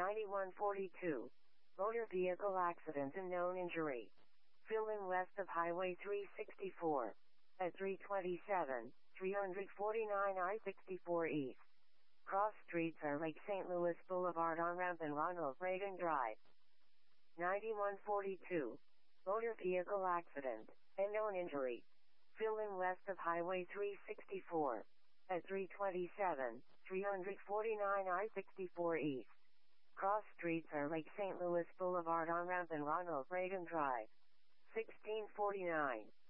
9142. Motor vehicle accident and known injury. Filling west of Highway 364. At 327, 349 I-64 East. Cross streets are Lake St. Louis Boulevard on-ramp and Ronald Reagan Drive. 9142. Motor vehicle accident and known injury. Filling west of Highway 364. At 327, 349 I-64 East. Cross streets are Lake St. Louis Boulevard on-ramp and Ronald Reagan Drive. 1649.